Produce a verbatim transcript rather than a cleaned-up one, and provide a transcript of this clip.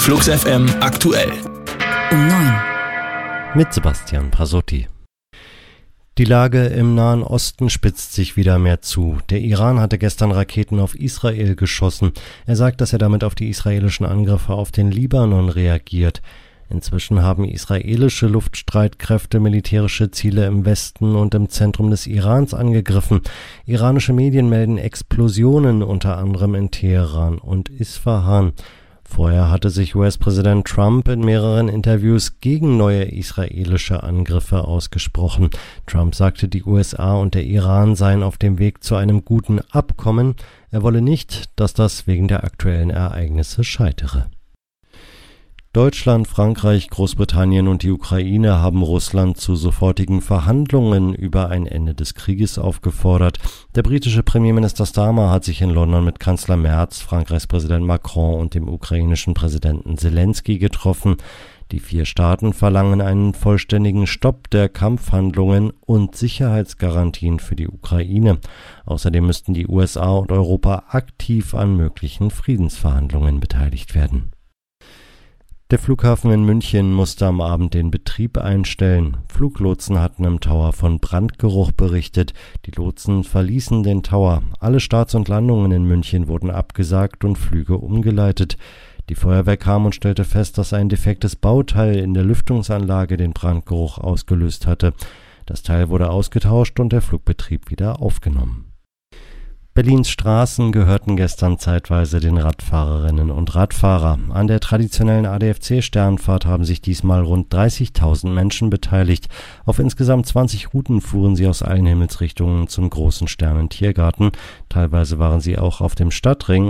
Flux F M aktuell. Um neun. Mit Sebastian Pasotti. Die Lage im Nahen Osten spitzt sich wieder mehr zu. Der Iran hatte gestern Raketen auf Israel geschossen. Er sagt, dass er damit auf die israelischen Angriffe auf den Libanon reagiert. Inzwischen haben israelische Luftstreitkräfte militärische Ziele im Westen und im Zentrum des Irans angegriffen. Iranische Medien melden Explosionen, unter anderem in Teheran und Isfahan. Vorher hatte sich U S-Präsident Trump in mehreren Interviews gegen neue israelische Angriffe ausgesprochen. Trump sagte, die U S A und der Iran seien auf dem Weg zu einem guten Abkommen. Er wolle nicht, dass das wegen der aktuellen Ereignisse scheitere. Deutschland, Frankreich, Großbritannien und die Ukraine haben Russland zu sofortigen Verhandlungen über ein Ende des Krieges aufgefordert. Der britische Premierminister Starmer hat sich in London mit Kanzler Merz, Frankreichs Präsident Macron und dem ukrainischen Präsidenten Zelensky getroffen. Die vier Staaten verlangen einen vollständigen Stopp der Kampfhandlungen und Sicherheitsgarantien für die Ukraine. Außerdem müssten die U S A und Europa aktiv an möglichen Friedensverhandlungen beteiligt werden. Der Flughafen in München musste am Abend den Betrieb einstellen. Fluglotsen hatten im Tower von Brandgeruch berichtet. Die Lotsen verließen den Tower. Alle Starts und Landungen in München wurden abgesagt und Flüge umgeleitet. Die Feuerwehr kam und stellte fest, dass ein defektes Bauteil in der Lüftungsanlage den Brandgeruch ausgelöst hatte. Das Teil wurde ausgetauscht und der Flugbetrieb wieder aufgenommen. Berlins Straßen gehörten gestern zeitweise den Radfahrerinnen und Radfahrern. An der traditionellen A D F C-Sternfahrt haben sich diesmal rund dreißigtausend Menschen beteiligt. Auf insgesamt zwanzig Routen fuhren sie aus allen Himmelsrichtungen zum großen Sternentiergarten. Teilweise waren sie auch auf dem Stadtring